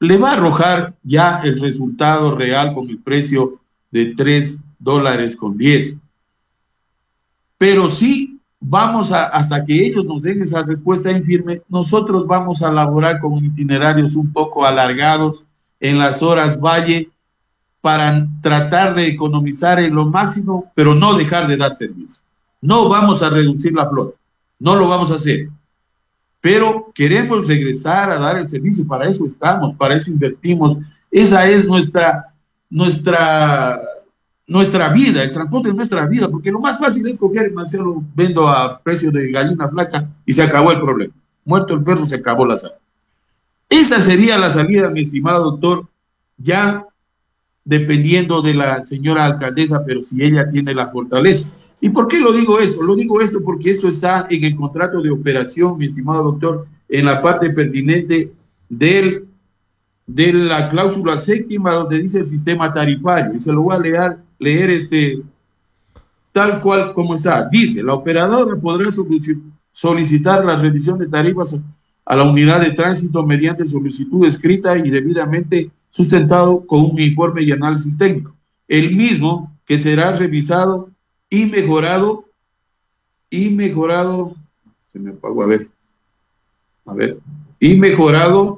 le va a arrojar ya el resultado real con el precio de $3.10. Pero sí hasta que ellos nos den esa respuesta en firme, nosotros vamos a elaborar con itinerarios un poco alargados en las horas valle para tratar de economizar en lo máximo, pero no dejar de dar servicio. No vamos a reducir la flota, no lo vamos a hacer, pero queremos regresar a dar el servicio, para eso estamos, para eso invertimos. Esa es nuestra nuestra vida, el transporte es nuestra vida, porque lo más fácil es coger, Marcelo, vendo a precio de gallina flaca y se acabó el problema. Muerto el perro, se acabó la sal. Esa sería la salida, mi estimado doctor, ya dependiendo de la señora alcaldesa, pero si ella tiene la fortaleza. ¿Y por qué lo digo esto? Lo digo esto porque esto está en el contrato de operación, mi estimado doctor, en la parte pertinente de la cláusula séptima, donde dice el sistema tarifario, y se lo voy a leer tal cual como está. Dice: la operadora podrá solicitar la revisión de tarifas a la unidad de tránsito mediante solicitud escrita y debidamente sustentado con un informe y análisis técnico, el mismo que será revisado y mejorado, se me apagó, y mejorado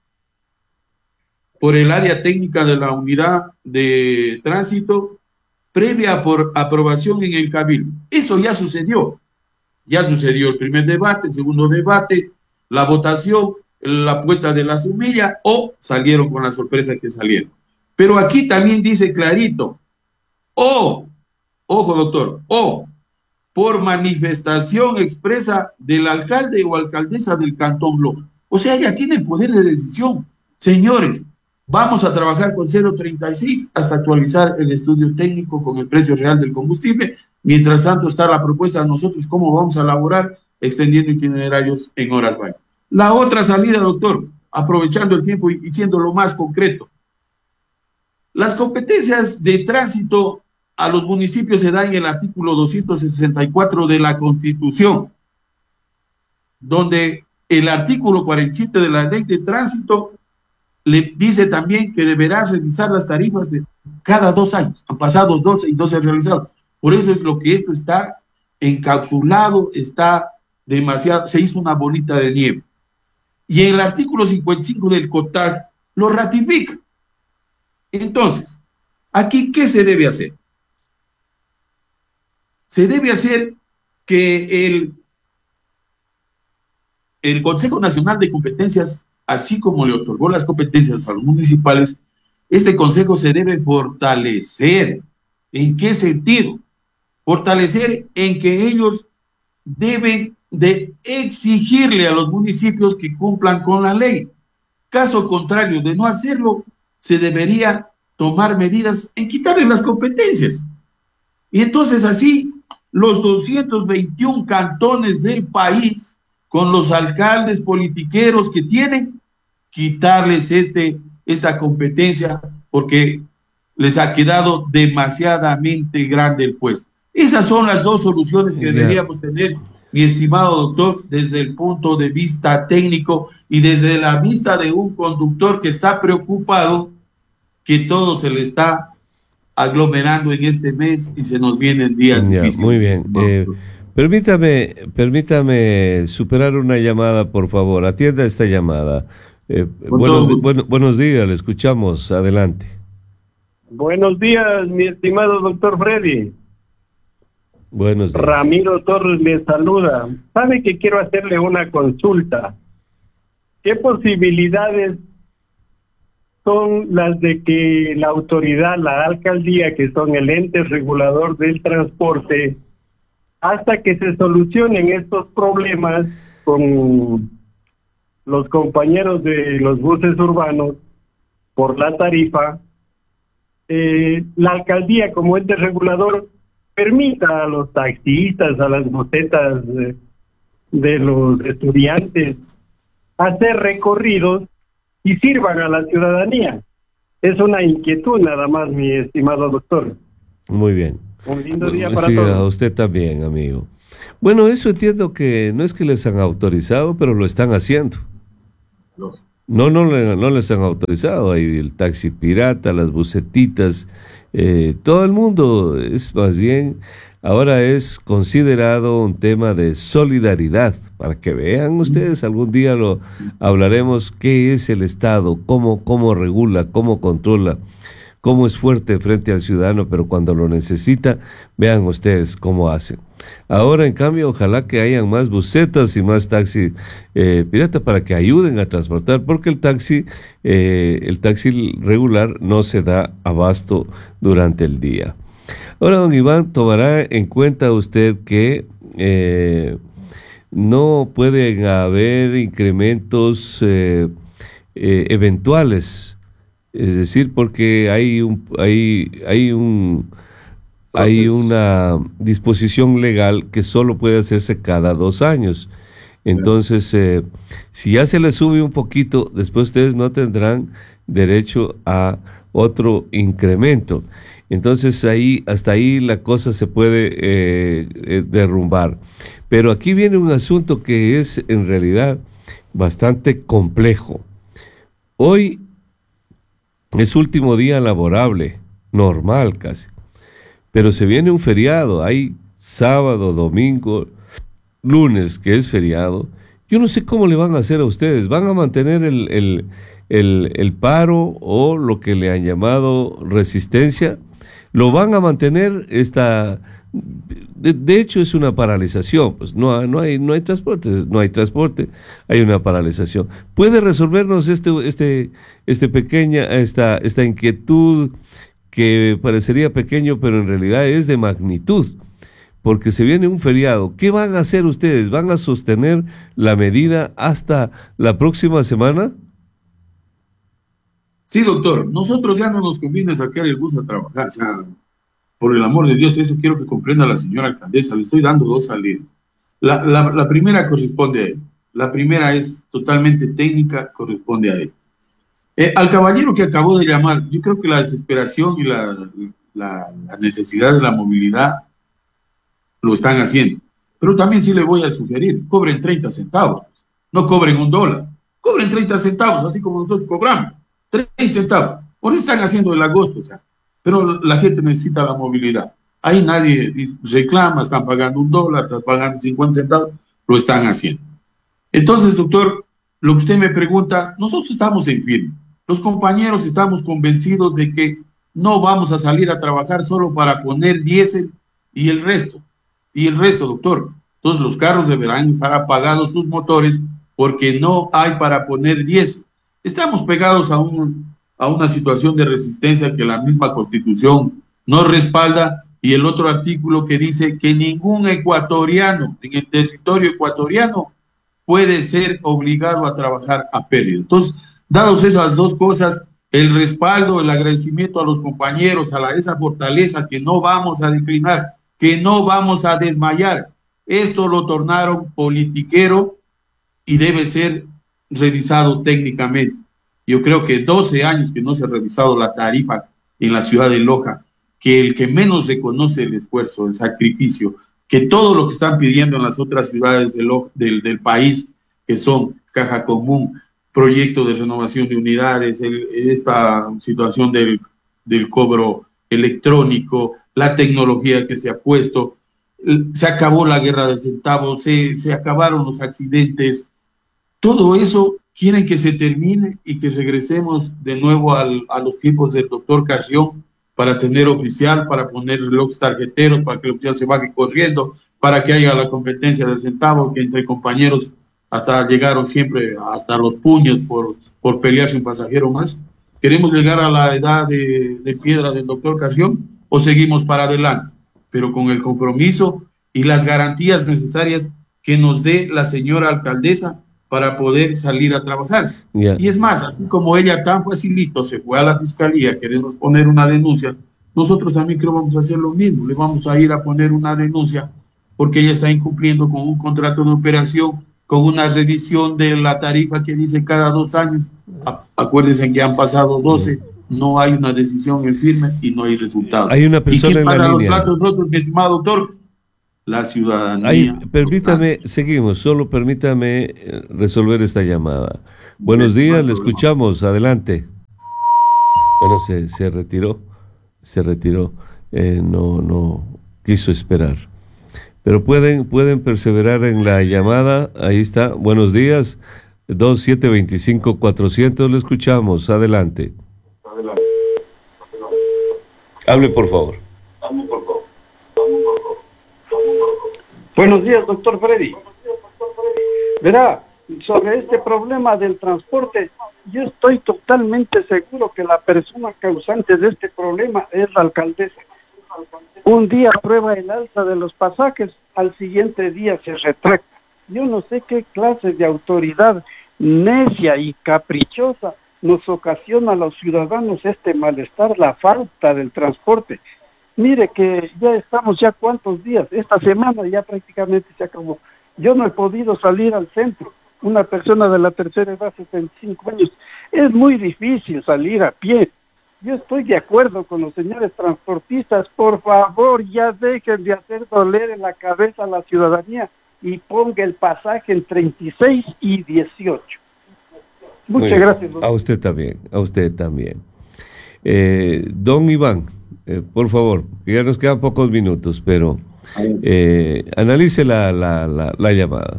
por el área técnica de la unidad de tránsito previa por aprobación en el cabildo. Eso ya sucedió el primer debate, el segundo debate, la votación, la puesta de la sumilla, o salieron con la sorpresa que salieron. Pero aquí también dice clarito, ojo doctor, por manifestación expresa del alcalde o alcaldesa del Cantón Loja. O sea, ya tiene el poder de decisión. Señores, vamos a trabajar con 0.36 hasta actualizar el estudio técnico con el precio real del combustible. Mientras tanto está la propuesta de nosotros cómo vamos a elaborar, extendiendo itinerarios en horas valle. La otra salida, doctor, aprovechando el tiempo y siendo lo más concreto. Las competencias de tránsito a los municipios se dan en el artículo 264 de la Constitución, donde el artículo 47 de la Ley de Tránsito le dice también que deberá revisar las tarifas de cada 2 años. Han pasado 12 y 12 realizados. Por eso es lo que esto está encapsulado, está demasiado, se hizo una bolita de nieve. Y en el artículo 55 del COTAC lo ratifica. Entonces, aquí, ¿qué se debe hacer? Se debe hacer que el Consejo Nacional de Competencias, así como le otorgó las competencias a los municipales, este consejo se debe fortalecer. ¿En qué sentido? Fortalecer en que ellos deben de exigirle a los municipios que cumplan con la ley. Caso contrario, de no hacerlo, se debería tomar medidas en quitarle las competencias. Y entonces así, los 221 cantones del país, con los alcaldes politiqueros que tienen, quitarles esta competencia porque les ha quedado demasiadamente grande el puesto. Esas son las dos soluciones que deberíamos tener, mi estimado doctor, desde el punto de vista técnico y desde la vista de un conductor que está preocupado que todo se le está aglomerando en este mes y se nos vienen días difíciles. Muy bien. Permítame superar una llamada, por favor. Atienda esta llamada. Buenos días, le escuchamos. Adelante. Buenos días, mi estimado doctor Freddy. Buenos días. Ramiro Torres le saluda. Sabe que quiero hacerle una consulta. ¿Qué posibilidades son las de que la autoridad, la alcaldía, que son el ente regulador del transporte, hasta que se solucionen estos problemas con los compañeros de los buses urbanos por la tarifa, la alcaldía como ente regulador permita a los taxistas, a las busetas de los estudiantes hacer recorridos y sirvan a la ciudadanía? Es una inquietud nada más, mi estimado doctor. Muy bien. Un lindo día para sí, todos. A usted también, amigo. Bueno, eso entiendo que no es que les han autorizado, pero lo están haciendo. No les han autorizado. Hay el taxi pirata, las bucetitas, todo el mundo es más bien, ahora es considerado un tema de solidaridad, para que vean ustedes, algún día lo hablaremos, qué es el Estado, cómo regula, cómo controla, cómo es fuerte frente al ciudadano, pero cuando lo necesita, vean ustedes cómo hacen. Ahora, en cambio, ojalá que hayan más busetas y más taxi pirata para que ayuden a transportar, porque el taxi regular no se da abasto durante el día. Ahora, don Iván, tomará en cuenta usted que no pueden haber incrementos eventuales, es decir, porque hay una disposición legal que solo puede hacerse cada 2 años. Entonces, si ya se le sube un poquito, después ustedes no tendrán derecho a otro incremento. Entonces, hasta ahí la cosa se puede derrumbar. Pero aquí viene un asunto que es en realidad bastante complejo. Hoy es último día laborable, normal casi. Pero se viene un feriado, hay sábado, domingo, lunes, que es feriado. Yo no sé cómo le van a hacer a ustedes. ¿Van a mantener el paro o lo que le han llamado resistencia? ¿Lo van a mantener? De hecho, es una paralización. Pues no hay transporte, hay una paralización. ¿Puede resolvernos esta inquietud que parecería pequeño, pero en realidad es de magnitud, porque se viene un feriado? ¿Qué van a hacer ustedes? ¿Van a sostener la medida hasta la próxima semana? Sí, doctor, nosotros ya no nos conviene sacar el bus a trabajar, o sea, por el amor de Dios, eso quiero que comprenda la señora alcaldesa, le estoy dando 2 salidas. La primera corresponde a él, la primera es totalmente técnica, corresponde a él. Al caballero que acabó de llamar, yo creo que la desesperación y la necesidad de la movilidad lo están haciendo. Pero también sí le voy a sugerir, cobren 30 centavos, no cobren $1, cobren 30 centavos, así como nosotros cobramos, 30 centavos. Por eso están haciendo el agosto, o sea, pero la gente necesita la movilidad. Ahí nadie reclama, están pagando $1, están pagando 50 centavos, lo están haciendo. Entonces, doctor, lo que usted me pregunta, nosotros estamos en firme. Los compañeros estamos convencidos de que no vamos a salir a trabajar solo para poner diésel y el resto, doctor. Entonces los carros deberán estar apagados sus motores porque no hay para poner diésel. Estamos pegados a una situación de resistencia que la misma Constitución nos respalda, y el otro artículo que dice que ningún ecuatoriano en el territorio ecuatoriano puede ser obligado a trabajar a pérdida. Entonces, dados esas 2 cosas, el respaldo, el agradecimiento a los compañeros, esa fortaleza que no vamos a declinar, que no vamos a desmayar, esto lo tornaron politiquero y debe ser revisado técnicamente. Yo creo que 12 años que no se ha revisado la tarifa en la ciudad de Loja, que el que menos reconoce el esfuerzo, el sacrificio, que todo lo que están pidiendo en las otras ciudades del país, que son Caja Común, proyecto de renovación de unidades, esta situación del cobro electrónico, la tecnología que se ha puesto, se acabó la guerra del centavo, se acabaron los accidentes, todo eso quieren que se termine y que regresemos de nuevo a los tiempos del doctor Carrión, para tener oficial, para poner relojes tarjeteros, para que el oficial se baje corriendo, para que haya la competencia del centavo, que entre compañeros hasta llegaron siempre hasta los puños por pelearse un pasajero más. ¿Queremos llegar a la edad de piedra del doctor Carrión o seguimos para adelante? Pero con el compromiso y las garantías necesarias que nos dé la señora alcaldesa para poder salir a trabajar. Yeah. Y es más, así como ella tan facilito se fue a la fiscalía, queremos poner una denuncia, nosotros también creo vamos a hacer lo mismo, le vamos a ir a poner una denuncia porque ella está incumpliendo con un contrato de operación, con una revisión de la tarifa que dice cada 2 años. Acuérdense que han pasado 12, no hay una decisión en firme y no hay resultados. Hay una persona en la línea. ¿Y quién paga los platos rotos, mi estimado doctor? La ciudadanía. Permítame, seguimos, solo permítame resolver esta llamada. Buenos días, le escuchamos, adelante. Bueno, se retiró, no quiso esperar. Pero pueden perseverar en la llamada, ahí está, buenos días, 2725-400, le escuchamos, adelante. Hable, por favor. Buenos días, doctor Freddy. Verá, sobre este problema del transporte, yo estoy totalmente seguro que la persona causante de este problema es la alcaldesa. Un día aprueba el alza de los pasajes, al siguiente día se retracta. Yo no sé qué clase de autoridad necia y caprichosa nos ocasiona a los ciudadanos este malestar, la falta del transporte. Mire que ya estamos cuántos días, esta semana ya prácticamente se acabó. Yo no he podido salir al centro, una persona de la tercera edad, 75 años, es muy difícil salir a pie. Yo estoy de acuerdo con los señores transportistas, por favor ya dejen de hacer doler en la cabeza a la ciudadanía y ponga el pasaje en 36 y 18. Muchas gracias. A usted también. Don Iván, por favor, ya nos quedan pocos minutos, pero analice la llamada.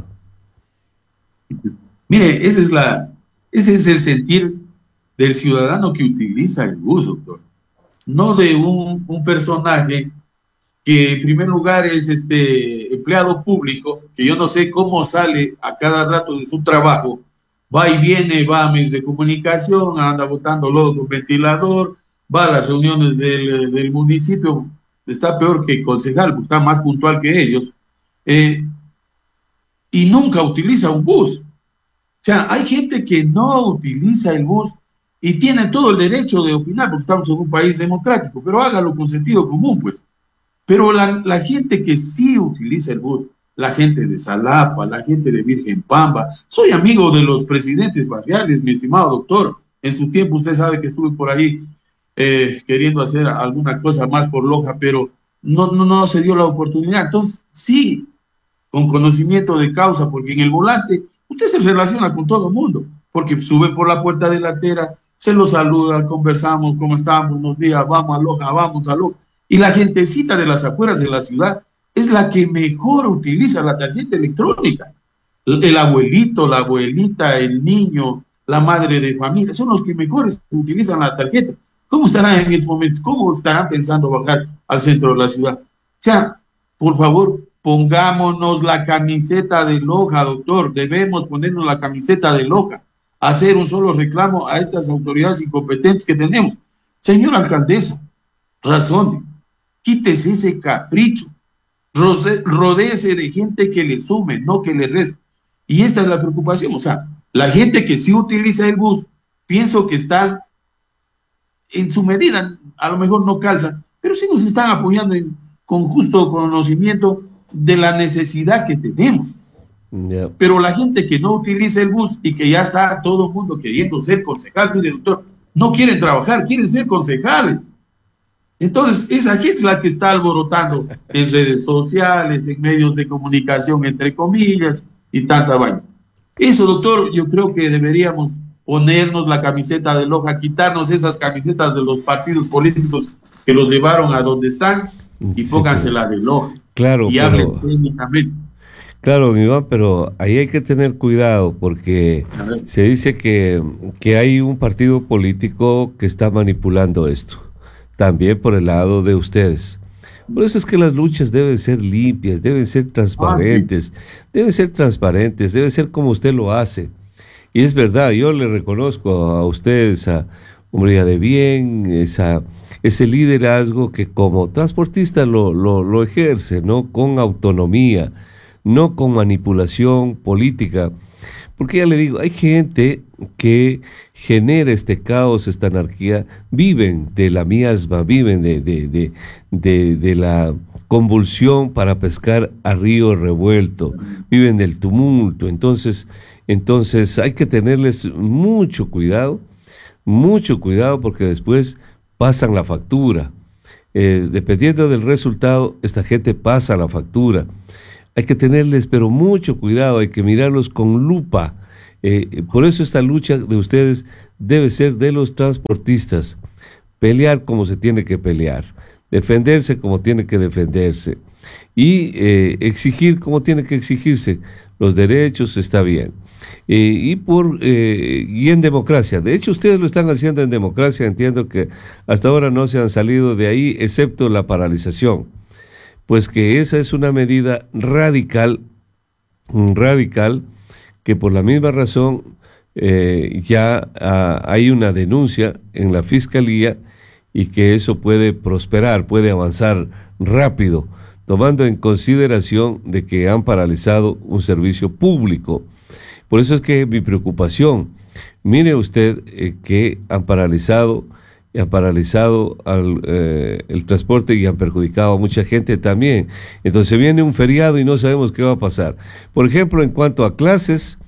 Mire, ese es el sentir del ciudadano que utiliza el bus, doctor. No de un personaje que en primer lugar es empleado público, que yo no sé cómo sale a cada rato de su trabajo, va y viene, va a medios de comunicación, anda botando lodo con ventilador, va a las reuniones del municipio, está peor que concejal, está más puntual que ellos, y nunca utiliza un bus. O sea, hay gente que no utiliza el bus y tiene todo el derecho de opinar porque estamos en un país democrático, pero hágalo con sentido común, pues. Pero la gente que sí utiliza el bus, la gente de Salapa, la gente de Virgen Pamba, soy amigo de los presidentes barriales, mi estimado doctor. En su tiempo usted sabe que estuve por ahí queriendo hacer alguna cosa más por Loja, pero no se dio la oportunidad. Entonces, sí, con conocimiento de causa, porque en el volante usted se relaciona con todo el mundo, porque sube por la puerta delantera, se lo saluda, conversamos, ¿cómo estamos? Buenos días, vamos a Loja, vamos a Loja. Y la gentecita de las afueras de la ciudad es la que mejor utiliza la tarjeta electrónica. El abuelito, la abuelita, el niño, la madre de familia, son los que mejor utilizan la tarjeta. ¿Cómo estarán en estos momentos? ¿Cómo estarán pensando bajar al centro de la ciudad? O sea, por favor, pongámonos la camiseta de Loja, doctor. Debemos ponernos la camiseta de Loja. Hacer un solo reclamo a estas autoridades incompetentes que tenemos. Señora alcaldesa, razone, quítese ese capricho, rodéese de gente que le sume, no que le reste. Y esta es la preocupación, o sea, la gente que sí utiliza el bus, pienso que están en su medida, a lo mejor no calza, pero sí nos están apoyando con justo conocimiento de la necesidad que tenemos. Yeah. Pero la gente que no utiliza el bus y que ya está todo el mundo queriendo ser concejal, mire doctor, no quieren trabajar, quieren ser concejales. Entonces, esa gente es la que está alborotando en redes sociales, en medios de comunicación, entre comillas, y tanta vaina. Eso, doctor, yo creo que deberíamos ponernos la camiseta de Loja, quitarnos esas camisetas de los partidos políticos que los llevaron a donde están y pónganse la de Loja. Claro, y hablen técnicamente. Claro, Iván, pero ahí hay que tener cuidado porque se dice que hay un partido político que está manipulando esto, también por el lado de ustedes. Por eso es que las luchas deben ser limpias, deben ser transparentes, deben ser como usted lo hace. Y es verdad, yo le reconozco a usted esa hombría de bien, ese liderazgo que como transportista lo ejerce, ¿no? Con autonomía, no con manipulación política. Porque ya le digo, hay gente que genera este caos, esta anarquía, viven de la miasma, viven de la convulsión para pescar a río revuelto, viven del tumulto. Entonces hay que tenerles mucho cuidado porque después pasan la factura. Dependiendo del resultado, esta gente pasa la factura. Hay que tenerles, pero mucho cuidado, hay que mirarlos con lupa, Por eso esta lucha de ustedes debe ser de los transportistas. Pelear como se tiene que pelear, defenderse como tiene que defenderse y exigir como tiene que exigirse. Los derechos está bien. Y en democracia. De hecho, ustedes lo están haciendo en democracia. Entiendo que hasta ahora no se han salido de ahí, excepto la paralización. Pues que esa es una medida radical, que por la misma razón ya hay una denuncia en la Fiscalía y que eso puede prosperar, puede avanzar rápido, tomando en consideración de que han paralizado un servicio público. Por eso es que mi preocupación, mire usted que han paralizado el transporte y han perjudicado a mucha gente también. Entonces viene un feriado y no sabemos qué va a pasar. Por ejemplo, en cuanto a clases,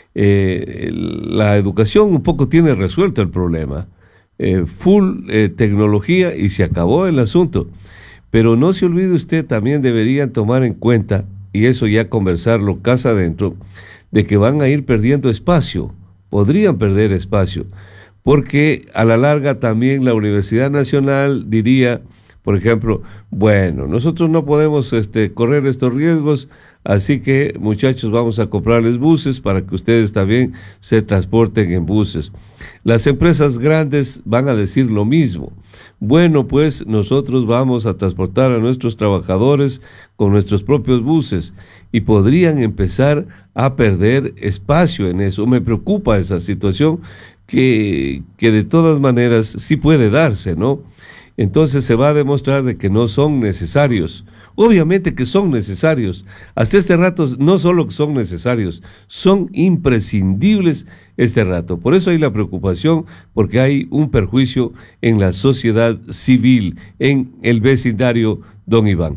la educación un poco tiene resuelto el problema. Full tecnología y se acabó el asunto. Pero no se olvide usted, también deberían tomar en cuenta, y eso ya conversarlo casa adentro, de que van a ir perdiendo espacio, podrían perder espacio, porque a la larga también la Universidad Nacional diría, por ejemplo, bueno, nosotros no podemos correr estos riesgos, así que muchachos vamos a comprarles buses para que ustedes también se transporten en buses. Las empresas grandes van a decir lo mismo. Bueno, pues nosotros vamos a transportar a nuestros trabajadores con nuestros propios buses y podrían empezar a perder espacio en eso. Me preocupa esa situación que de todas maneras sí puede darse, ¿no? Entonces se va a demostrar de que no son necesarios. Obviamente que son necesarios. Hasta este rato no solo son necesarios, son imprescindibles este rato. Por eso hay la preocupación, porque hay un perjuicio en la sociedad civil, en el vecindario, don Iván.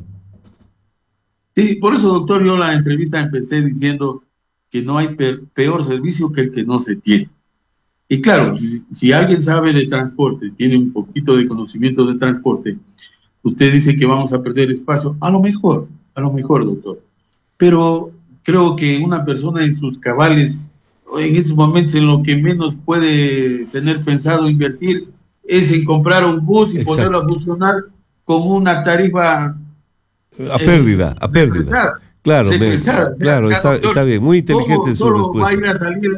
Sí, por eso, doctor, yo la entrevista empecé diciendo que no hay peor servicio que el que no se tiene. Y claro, si alguien sabe de transporte, tiene un poquito de conocimiento de transporte, usted dice que vamos a perder espacio, a lo mejor, doctor. Pero creo que una persona en sus cabales, en estos momentos en lo que menos puede tener pensado invertir, es en comprar un bus y exacto, ponerlo a funcionar con una tarifa a pérdida. Claro, claro, está bien, muy inteligente su respuesta. Va a ir a salir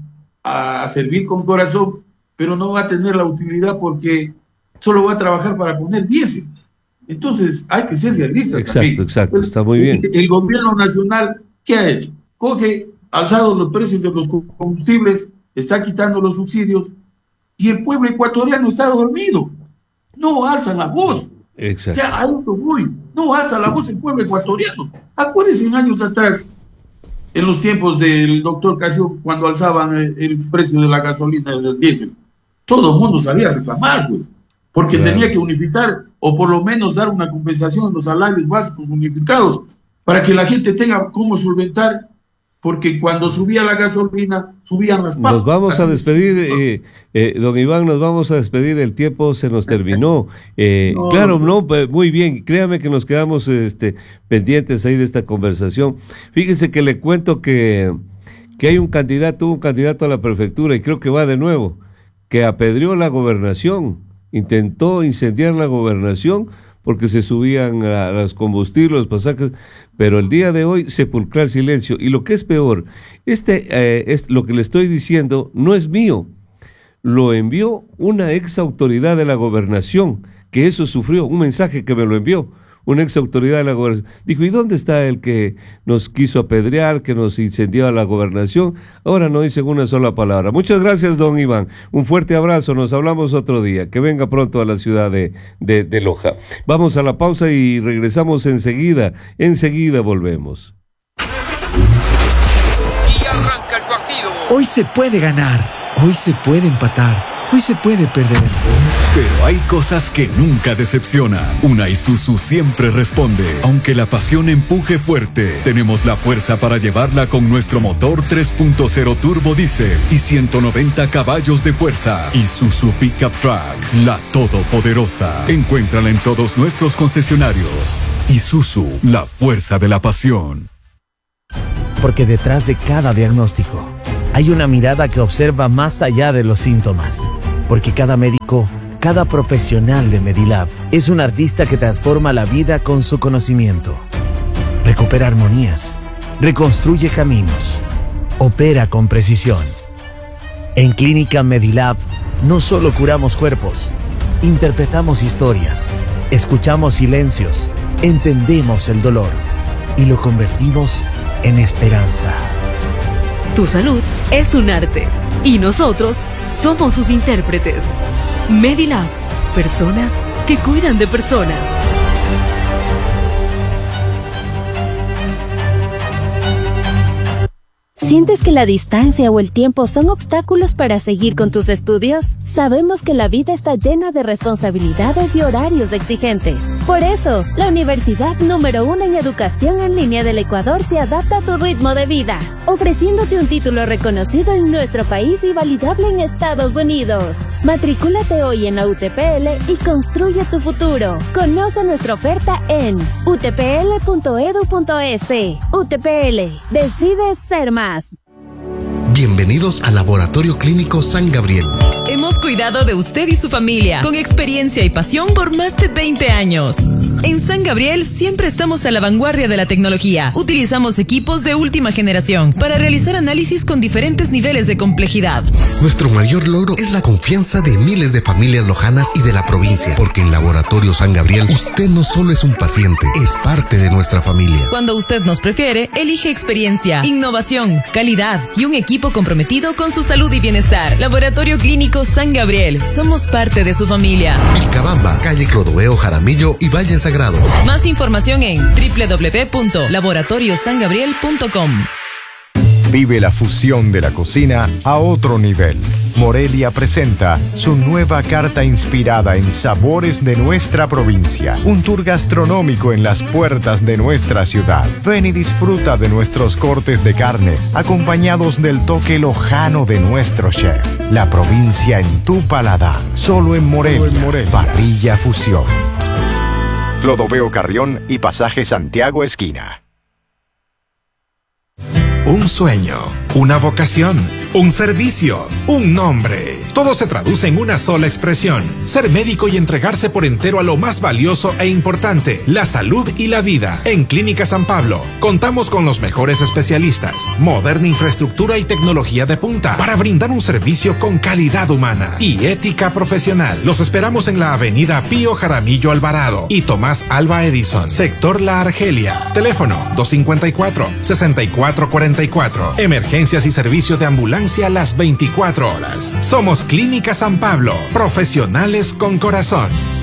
a servir con corazón, pero no va a tener la utilidad porque solo va a trabajar para poner diésel. Entonces hay que ser realistas. Exacto, está muy bien. El gobierno nacional, ¿qué ha hecho? Coge, alzado los precios de los combustibles, está quitando los subsidios y el pueblo ecuatoriano está dormido. No alza la voz. Exacto. O sea, a eso voy. No alza la voz el pueblo ecuatoriano. Acuérdense en años atrás, en los tiempos del doctor Casio, cuando alzaban el precio de la gasolina y del diésel, todo el mundo salía a reclamar, pues, porque claro, tenía que unificar o por lo menos dar una compensación en los salarios básicos unificados para que la gente tenga cómo solventar, porque cuando subía la gasolina, subían las papas. Nos vamos a despedir, don Iván, nos vamos a despedir, el tiempo se nos terminó. Claro, no, muy bien, créame que nos quedamos pendientes ahí de esta conversación. Fíjese que le cuento que hay un candidato a la prefectura, y creo que va de nuevo, que apedreó la gobernación, intentó incendiar la gobernación, porque se subían a los combustibles, los pasajes, pero el día de hoy sepulcral silencio. Y lo que es peor, es lo que le estoy diciendo, no es mío, lo envió una ex autoridad de la gobernación, que eso sufrió, un mensaje que me lo envió, una ex autoridad de la gobernación. Dijo, ¿y dónde está el que nos quiso apedrear, que nos incendió a la gobernación? Ahora no dicen una sola palabra. Muchas gracias, don Iván. Un fuerte abrazo, nos hablamos otro día. Que venga pronto a la ciudad de Loja. Vamos a la pausa y regresamos enseguida. Enseguida volvemos. Y arranca el partido. Hoy se puede ganar, hoy se puede empatar, hoy se puede perder. Pero hay cosas que nunca decepcionan. Una Isuzu siempre responde. Aunque la pasión empuje fuerte, tenemos la fuerza para llevarla con nuestro motor 3.0 turbo diésel y 190 caballos de fuerza. Isuzu Pickup Truck, la todopoderosa. Encuéntrala en todos nuestros concesionarios. Isuzu, la fuerza de la pasión. Porque detrás de cada diagnóstico Hay una mirada que observa más allá de los síntomas, porque cada médico, cada profesional de Medilab es un artista que transforma la vida con su conocimiento. Recupera armonías, reconstruye caminos, opera con precisión. En Clínica Medilab no solo curamos cuerpos, interpretamos historias, escuchamos silencios, entendemos el dolor y lo convertimos en esperanza. Tu salud es un arte y nosotros somos sus intérpretes. Medilab, personas que cuidan de personas. ¿Sientes que la distancia o el tiempo son obstáculos para seguir con tus estudios? Sabemos que la vida está llena de responsabilidades y horarios exigentes. Por eso, la universidad número 1 en educación en línea del Ecuador se adapta a tu ritmo de vida, ofreciéndote un título reconocido en nuestro país y validable en Estados Unidos. Matricúlate hoy en la UTPL y construye tu futuro. Conoce nuestra oferta en utpl.edu.es. UTPL, decide ser más. Bienvenidos al Laboratorio Clínico San Gabriel. Hemos cuidado de usted y su familia con experiencia y pasión por más de 20 años. En San Gabriel siempre estamos a la vanguardia de la tecnología. Utilizamos equipos de última generación para realizar análisis con diferentes niveles de complejidad. Nuestro mayor logro es la confianza de miles de familias lojanas y de la provincia, porque en Laboratorio San Gabriel usted no solo es un paciente, es parte de nuestra familia. Cuando usted nos prefiere, elige experiencia, innovación, calidad y un equipo comprometido con su salud y bienestar. Laboratorio Clínico San Gabriel. Somos parte de su familia. Vilcabamba, calle Clodoveo Jaramillo y Valle Sagrado. Más información en www.laboratoriosangabriel.com. Vive la fusión de la cocina a otro nivel. Morelia presenta su nueva carta inspirada en sabores de nuestra provincia. Un tour gastronómico en las puertas de nuestra ciudad. Ven y disfruta de nuestros cortes de carne, acompañados del toque lojano de nuestro chef. La provincia en tu paladar. Solo en Morelia. Parrilla Fusión. Clodoveo Carrión y Pasaje Santiago Esquina. Un sueño, una vocación, un servicio, un nombre. Todo se traduce en una sola expresión: ser médico y entregarse por entero a lo más valioso e importante, la salud y la vida. En Clínica San Pablo contamos con los mejores especialistas, moderna infraestructura y tecnología de punta para brindar un servicio con calidad humana y ética profesional. Los esperamos en la avenida Pío Jaramillo Alvarado y Tomás Alba Edison, sector La Argelia. Teléfono 254-6444. Emergencias y servicio de ambulancia las 24 horas. Somos Clínica San Pablo, profesionales con corazón.